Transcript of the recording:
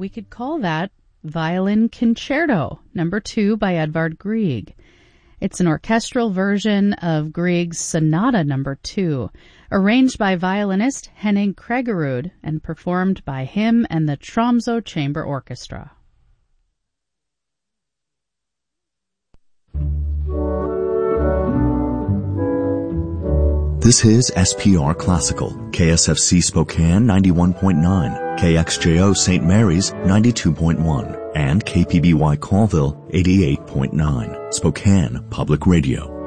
we could call that Violin Concerto, number 2 by Edvard Grieg. It's an orchestral version of Grieg's Sonata number 2, arranged by violinist Henning Kregerud and performed by him and the Tromsø Chamber Orchestra. This is SPR Classical, KSFC Spokane 91.9, KXJO St. Mary's 92.1, and KPBY Colville 88.9, Spokane Public Radio.